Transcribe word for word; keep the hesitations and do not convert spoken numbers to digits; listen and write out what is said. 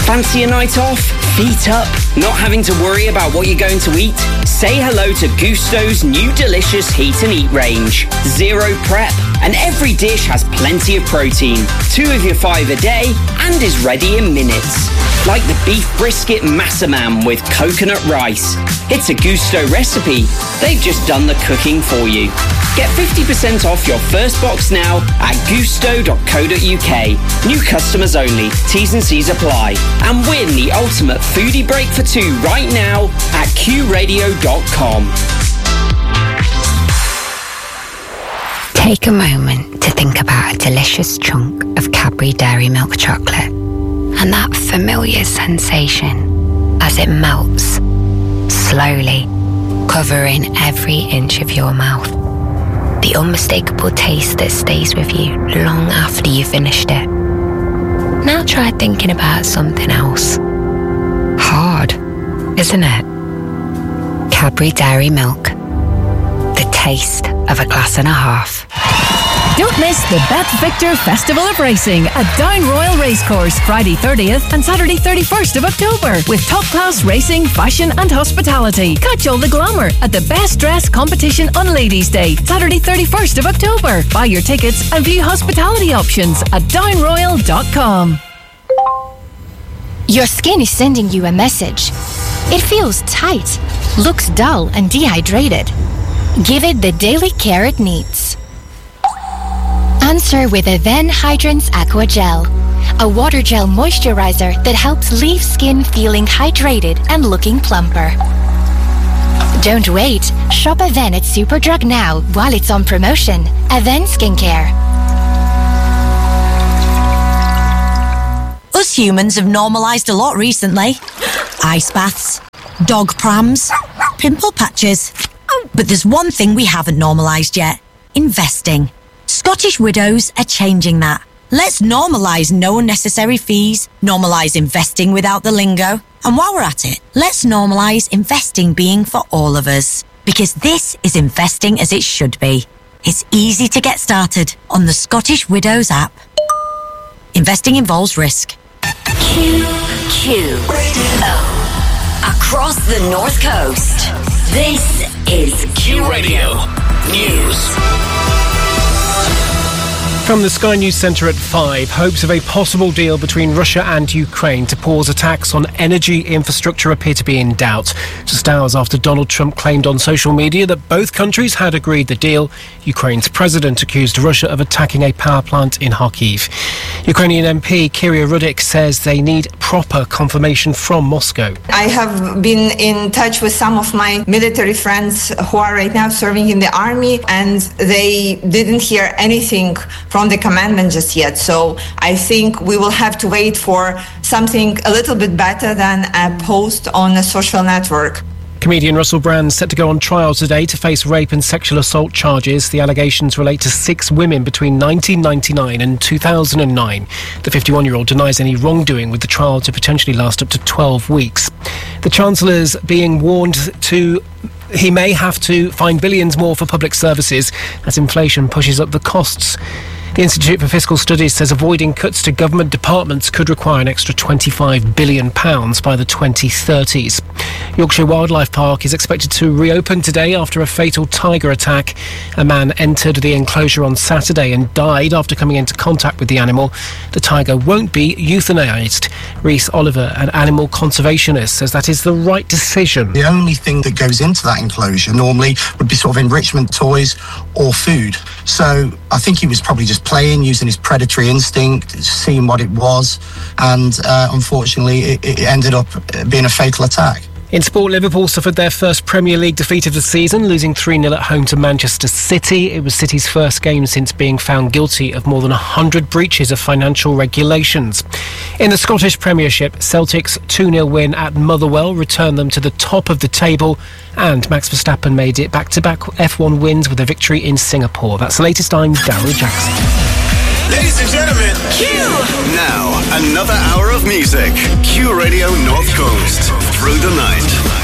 Fancy a night off? Feet up? Not having to worry about what you're going to eat? Say hello to Gusto's new delicious Heat and Eat range. Zero prep, and every dish has plenty of protein. Two of your five a day, and is ready in minutes. Like the beef brisket massaman with coconut rice. It's a Gusto recipe. They've just done the cooking for you. Get fifty percent off your first box now at gusto dot co dot uk. New customers only. T's and C's apply. And win the ultimate foodie break for two right now at q radio dot com. Take a moment to think about a delicious chunk of Cadbury Dairy Milk chocolate and that familiar sensation as it melts, slowly, covering every inch of your mouth. The unmistakable taste that stays with you long after you've finished it. Now try thinking about something else. Hard, isn't it? Cadbury Dairy Milk. The taste of a glass and a half. Don't miss the Bet Victor Festival of Racing at Down Royal Racecourse, Friday thirtieth and Saturday thirty-first of October, with top-class racing, fashion and hospitality. Catch all the glamour at the Best Dress competition on Ladies' Day, Saturday thirty-first of October. Buy your tickets and view hospitality options at down royal dot com. Your skin is sending you a message. It feels tight, looks dull and dehydrated. Give it the daily care it needs. Answer with Aven Hydrants Aqua Gel, a water gel moisturizer that helps leave skin feeling hydrated and looking plumper. Don't wait. Shop Aven at Superdrug now while it's on promotion. Aven Skincare. Us humans have normalised a lot recently. Ice baths, dog prams, pimple patches. But there's one thing we haven't normalised yet. Investing. Scottish Widows are changing that. Let's normalise no unnecessary fees, normalise investing without the lingo. And while we're at it, let's normalise investing being for all of us. Because this is investing as it should be. It's easy to get started on the Scottish Widows app. Investing involves risk. Q Q Radio. Across the North Coast, this is Q Radio News. From the Sky News Centre at five, hopes of a possible deal between Russia and Ukraine to pause attacks on energy infrastructure appear to be in doubt. Just hours after Donald Trump claimed on social media that both countries had agreed the deal, Ukraine's president accused Russia of attacking a power plant in Kharkiv. Ukrainian M P Kyria Rudik says they need proper confirmation from Moscow. I have been in touch with some of my military friends who are right now serving in the army, and they didn't hear anything from the commandment just yet. So I think we will have to wait for something a little bit better than a post on a social network. Comedian Russell Brand set to go on trial today to face rape and sexual assault charges. The allegations relate to six women between nineteen ninety-nine and two thousand nine. The fifty-one-year-old denies any wrongdoing, with the trial to potentially last up to twelve weeks. The Chancellor's being warned to he may have to find billions more for public services as inflation pushes up the costs. The Institute for Fiscal Studies says avoiding cuts to government departments could require an extra twenty-five billion pounds by the twenty thirties. Yorkshire Wildlife Park is expected to reopen today after a fatal tiger attack. A man entered the enclosure on Saturday and died after coming into contact with the animal. The tiger won't be euthanised. Rhys Oliver, an animal conservationist, says that is the right decision. The only thing that goes into that enclosure normally would be sort of enrichment toys or food. So I think he was probably just playing, using his predatory instinct, seeing what it was, and uh, unfortunately it, it ended up being a fatal attack. In sport, Liverpool suffered their first Premier League defeat of the season, losing three nil at home to Manchester City. It was City's first game since being found guilty of more than one hundred breaches of financial regulations. In the Scottish Premiership, Celtic's two nil win at Motherwell returned them to the top of the table, and Max Verstappen made it back-to-back F one wins with a victory in Singapore. That's the latest. I'm Darryl Jackson. Ladies and gentlemen, Q! Now, another hour of music. Q Radio North Coast. Through the night.